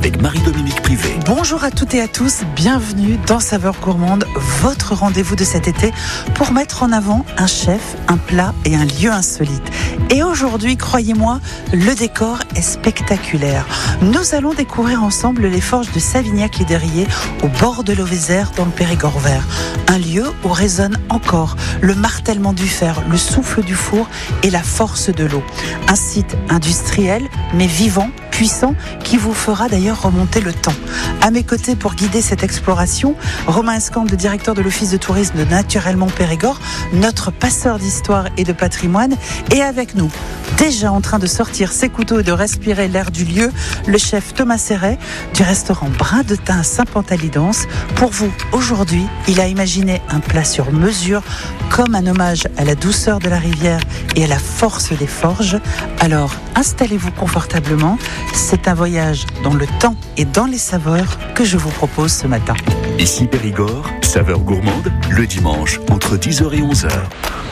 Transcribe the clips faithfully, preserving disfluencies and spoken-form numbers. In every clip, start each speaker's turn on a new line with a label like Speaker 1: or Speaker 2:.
Speaker 1: avec Marie-Dominique Privé.
Speaker 2: Bonjour à toutes et à tous, bienvenue dans Saveurs Gourmandes, votre rendez-vous de cet été pour mettre en avant un chef, un plat et un lieu insolite. Et aujourd'hui, croyez-moi, le décor est spectaculaire. Nous allons découvrir ensemble les forges de Savignac-les-Derriers au bord de l'Auvézère dans le Périgord vert. Un lieu où résonne encore le martèlement du fer, le souffle du four et la force de l'eau. Un site industriel mais vivant, puissant, qui vous fera d'ailleurs remonter le temps. À mes côtés pour guider cette exploration, Romain Escande, le directeur de l'Office de tourisme de Naturellement Périgord, notre passeur d'histoire et de patrimoine, et avec nous, déjà en train de sortir ses couteaux et de respirer l'air du lieu, le chef Thomas Serret du restaurant Brin de Thym à Saint-Pantaly-d'Ans. Pour vous, aujourd'hui, il a imaginé un plat sur mesure comme un hommage à la douceur de la rivière et à la force des forges. Alors, installez-vous confortablement. C'est un voyage dans le temps et dans les saveurs que je vous propose ce matin.
Speaker 1: Ici Périgord, Saveurs Gourmandes, le dimanche, entre dix heures et onze heures.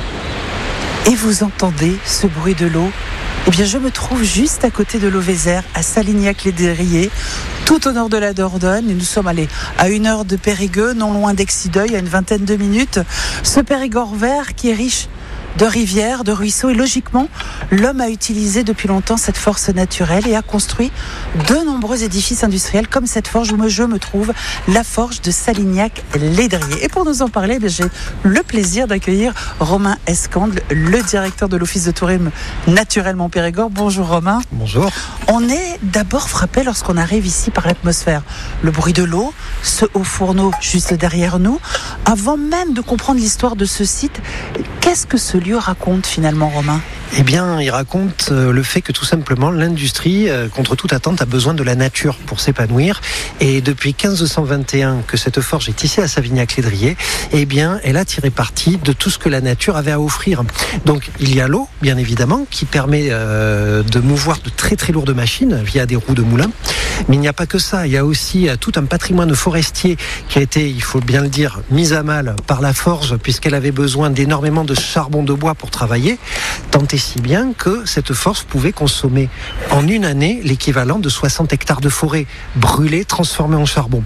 Speaker 2: Et vous entendez ce bruit de l'eau ? Eh bien, je me trouve juste à côté de l'Auvézère, à Salignac-les-Derriers, tout au nord de la Dordogne. Et nous sommes allés à une heure de Périgueux, non loin d'Exideuil, à une vingtaine de minutes. Ce Périgord vert qui est riche de rivières, de ruisseaux. Et logiquement, l'homme a utilisé depuis longtemps cette force naturelle et a construit de nombreux édifices industriels comme cette forge où je me trouve, la forge de Salignac-les-Derriers. Et pour nous en parler, j'ai le plaisir d'accueillir Romain Escande, le directeur de l'Office de tourisme Naturellement Périgord. Bonjour Romain.
Speaker 3: Bonjour.
Speaker 2: On est d'abord frappé lorsqu'on arrive ici par l'atmosphère. Le bruit de l'eau, ce haut fourneau juste derrière nous. Avant même de comprendre l'histoire de ce site, qu'est-ce que ce lieu raconte finalement, Romain ?
Speaker 3: Eh bien, il raconte le fait que tout simplement l'industrie, contre toute attente, a besoin de la nature pour s'épanouir. Et depuis quinze cent vingt et un que cette forge est ici à Savignac-les-Derriers, eh bien, elle a tiré parti de tout ce que la nature avait à offrir. Donc, il y a l'eau, bien évidemment, qui permet euh, de mouvoir de très très lourdes machines via des roues de moulin. Mais il n'y a pas que ça. Il y a aussi tout un patrimoine forestier qui a été, il faut bien le dire, mis à mal par la forge puisqu'elle avait besoin d'énormément de charbon de bois pour travailler. Tant et si bien que cette forge pouvait consommer en une année l'équivalent de soixante hectares de forêt brûlés, transformés en charbon.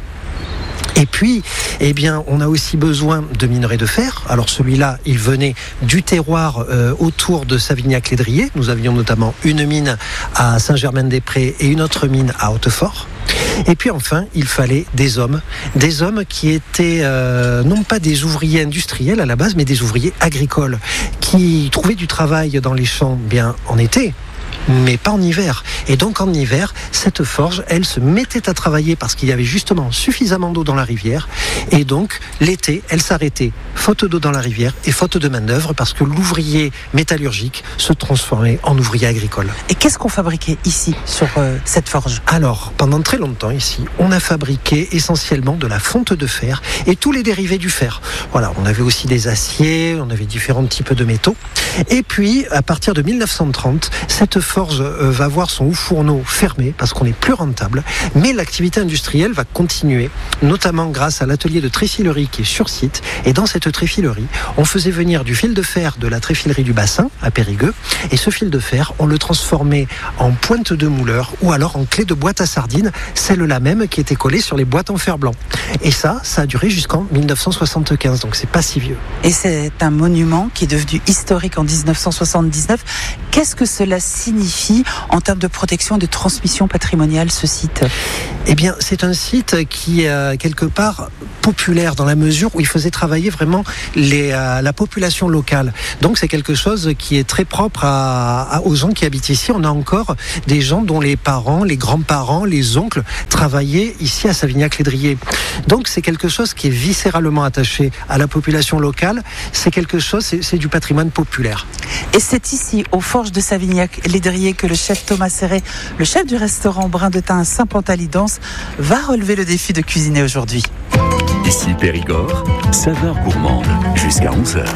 Speaker 3: Et puis, eh bien, on a aussi besoin de minerais de fer. Alors celui-là, il venait du terroir euh, autour de Savignac-les-Derriers. Nous avions notamment une mine à Saint-Germain-des-Prés et une autre mine à Hautefort. Et puis enfin, il fallait des hommes, des hommes qui étaient euh, non pas des ouvriers industriels à la base, mais des ouvriers agricoles, qui trouvaient du travail dans les champs bien en été, mais pas en hiver. Et donc en hiver, cette forge, elle se mettait à travailler parce qu'il y avait justement suffisamment d'eau dans la rivière. Et donc l'été, elle s'arrêtait, faute d'eau dans la rivière et faute de main-d'œuvre, parce que l'ouvrier métallurgique se transformait en ouvrier agricole.
Speaker 2: Et qu'est-ce qu'on fabriquait ici sur euh, cette forge ?
Speaker 3: Alors, pendant très longtemps ici, on a fabriqué essentiellement de la fonte de fer et tous les dérivés du fer. Voilà, on avait aussi des aciers, on avait différents types de métaux. Et puis, à partir de mille neuf cent trente, cette forge va voir son haut fourneau fermé parce qu'on n'est plus rentable, mais l'activité industrielle va continuer, notamment grâce à l'atelier de tréfilerie qui est sur site. Et dans cette tréfilerie, on faisait venir du fil de fer de la tréfilerie du bassin à Périgueux, et ce fil de fer, on le transformait en pointe de mouleur ou alors en clé de boîte à sardines, celle-là même qui était collée sur les boîtes en fer blanc. Et ça, ça a duré jusqu'en mille neuf cent soixante-quinze, donc c'est pas si vieux.
Speaker 2: Et c'est un monument qui est devenu historique en dix-neuf cent soixante-dix-neuf. Qu'est-ce que cela signifie en termes de protection et de transmission patrimoniale, ce site ?
Speaker 3: Eh bien, c'est un site qui est quelque part populaire dans la mesure où il faisait travailler vraiment les, euh, la population locale. Donc c'est quelque chose qui est très propre à, à, aux gens qui habitent ici. On a encore des gens dont les parents, les grands-parents, les oncles travaillaient ici à Savignac-les-Derriers. Donc c'est quelque chose qui est viscéralement attaché à la population locale. C'est quelque chose, c'est, c'est du patrimoine populaire.
Speaker 2: Et c'est ici, aux forges de Savignac-les-Derriers, que le chef Thomas Serret, le chef du restaurant Brin de Thym à Saint-Pantaly-d'Ans, va relever le défi de cuisiner aujourd'hui.
Speaker 1: Ici Périgord, Saveurs Gourmandes, jusqu'à onze heures.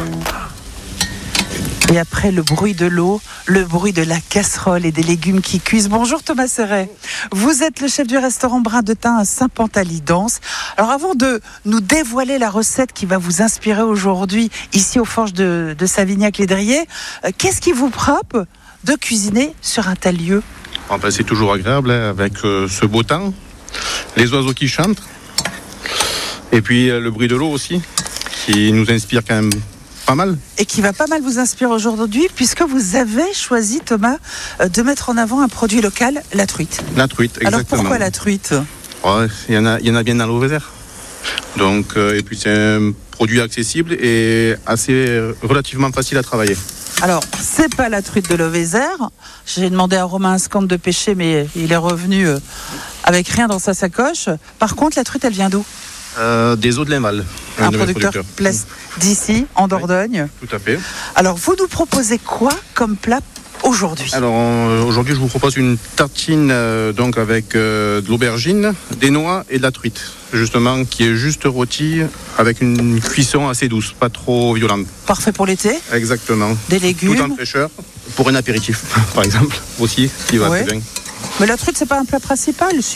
Speaker 2: Et après le bruit de l'eau, le bruit de la casserole et des légumes qui cuisent. Bonjour Thomas Serret. Vous êtes le chef du restaurant Brin de Thym à Saint-Pantaly-d'Ans. Alors avant de nous dévoiler la recette qui va vous inspirer aujourd'hui ici aux forges de, de Savignac-les-Derriers, euh, qu'est-ce qui vous frappe de cuisiner sur un tel lieu ?
Speaker 4: Ah ben, c'est toujours agréable hein, avec euh, ce beau temps. les oiseaux qui chantent. Et puis le bruit de l'eau aussi, qui nous inspire quand même pas mal.
Speaker 2: Et qui va pas mal vous inspirer aujourd'hui, puisque vous avez choisi, Thomas, de mettre en avant un produit local, la truite.
Speaker 4: La truite, exactement.
Speaker 2: Alors pourquoi la truite ?
Speaker 4: Ouais, il y en a, il y en a bien dans l'Auvergne. Donc, euh, et puis c'est un produit accessible et assez euh, relativement facile à travailler.
Speaker 2: Alors, c'est pas la truite de l'Auvézère. J'ai demandé à Romain Ascambe de pêcher, mais il est revenu euh, avec rien dans sa sacoche. Par contre, la truite, elle vient d'où ?
Speaker 4: euh, Des eaux de l'Inval.
Speaker 2: Un, un producteur place d'ici, en Dordogne.
Speaker 4: Oui, tout à fait.
Speaker 2: Alors, vous nous proposez quoi comme plat aujourd'hui ?
Speaker 4: Alors, euh, aujourd'hui, je vous propose une tartine euh, donc avec euh, de l'aubergine, des noix et de la truite, justement, qui est juste rôtie avec une cuisson assez douce, pas trop violente.
Speaker 2: Parfait pour l'été ?
Speaker 4: Exactement.
Speaker 2: Des légumes ?
Speaker 4: Tout en fraîcheur, pour un apéritif, par exemple, aussi, qui va
Speaker 2: ouais.
Speaker 4: très bien.
Speaker 2: Mais la truite, c'est pas un plat principal, si ?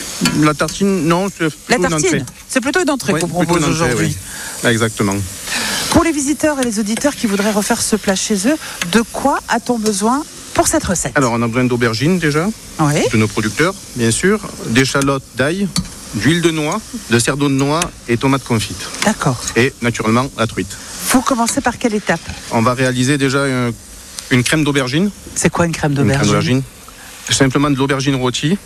Speaker 4: La tartine, non, c'est plutôt
Speaker 2: la tartine, c'est plutôt une entrée
Speaker 4: oui,
Speaker 2: qu'on propose aujourd'hui.
Speaker 4: Oui. Exactement.
Speaker 2: Pour les visiteurs et les auditeurs qui voudraient refaire ce plat chez eux, de quoi a-t-on besoin pour cette recette ?
Speaker 4: Alors, on a besoin d'aubergines déjà,
Speaker 2: oui.
Speaker 4: de nos producteurs, bien sûr, d'échalotes d'ail, d'huile de noix, de cerneau de noix et tomates confites.
Speaker 2: D'accord.
Speaker 4: Et naturellement, la truite.
Speaker 2: Vous commencez par quelle étape ?
Speaker 4: On va réaliser déjà une, une crème d'aubergine.
Speaker 2: C'est quoi une crème d'aubergine ?
Speaker 4: Une crème d'aubergine. Simplement de l'aubergine rôtie,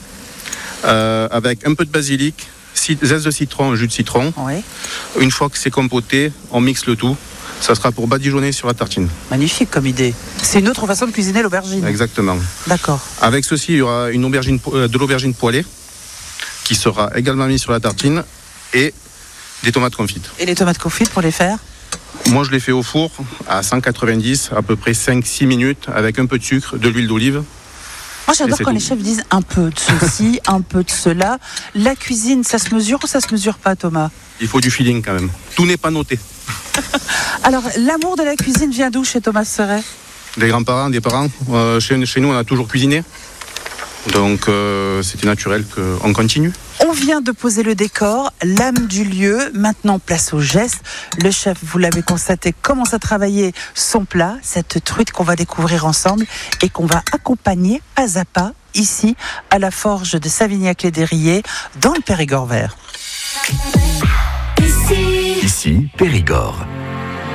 Speaker 4: euh, avec un peu de basilic, zeste de citron, jus de citron.
Speaker 2: Oui.
Speaker 4: Une fois que c'est compoté, on mixe le tout. Ça sera pour badigeonner sur la tartine.
Speaker 2: Magnifique comme idée. C'est une autre façon de cuisiner l'aubergine.
Speaker 4: Exactement.
Speaker 2: D'accord.
Speaker 4: Avec ceci, il y aura une aubergine, de l'aubergine poêlée qui sera également mise sur la tartine et des tomates confites.
Speaker 2: Et les tomates confites pour les faire ?
Speaker 4: Moi, je les fais au four à cent quatre-vingt-dix, à peu près cinq six minutes, avec un peu de sucre, de l'huile d'olive.
Speaker 2: Moi, j'adore quand tout. Les chefs disent un peu de ceci, un peu de cela. La cuisine, ça se mesure ou ça se mesure pas, Thomas ?
Speaker 4: Il faut du feeling quand même. Tout n'est pas noté.
Speaker 2: Alors, l'amour de la cuisine vient d'où chez Thomas Serret ?
Speaker 4: Des grands-parents, des parents. Euh, chez, chez nous, on a toujours cuisiné. Donc, euh, c'était naturel qu'on continue.
Speaker 2: On vient de poser le décor, l'âme du lieu. Maintenant, place au geste. Le chef, vous l'avez constaté, commence à travailler son plat, cette truite qu'on va découvrir ensemble et qu'on va accompagner pas à pas ici à la forge de Savignac-les-Derriers dans le Périgord vert.
Speaker 1: Ici, Périgord.